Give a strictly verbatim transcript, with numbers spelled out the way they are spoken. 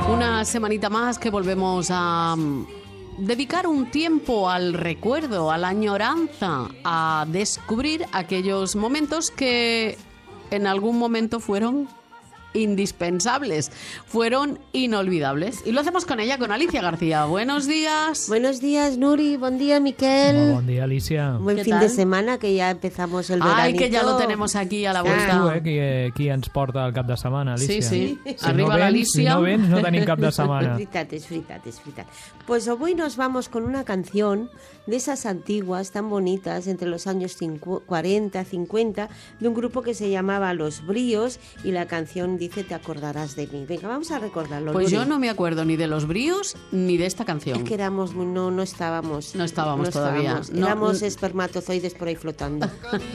Una semanita más que volvemos a dedicar un tiempo al recuerdo, a la añoranza, a descubrir aquellos momentos que en algún momento fueron indispensables, fueron inolvidables. Y lo hacemos con ella, con Alicia García. Buenos días. Buenos días, Nuri. Buen día, Miquel. Hola, buen día, Alicia. Buen ¿Qué fin tal? de semana, que ya empezamos el veranito. Ay, que ya lo tenemos aquí a la És vuelta. tu, eh, qui, qui ens porta el cap de setmana, Alicia. Sí, sí. Si Arriba no la vens, si Alicia. no vens, no tenim cap de Es setmana. fritat, es fritat, es fritat. Pues hoy nos vamos con una canción de esas antiguas, tan bonitas, entre los años cincu- cuarenta, cincuenta, de un grupo que se llamaba Los Bríos, y la canción dice Te acordarás de mí. Venga, vamos a recordarlo. Pues Nuri. yo no me acuerdo ni de Los Bríos ni de esta canción. Es que éramos, muy- no, no estábamos. No estábamos todavía. estábamos. No, Éramos n- espermatozoides por ahí flotando.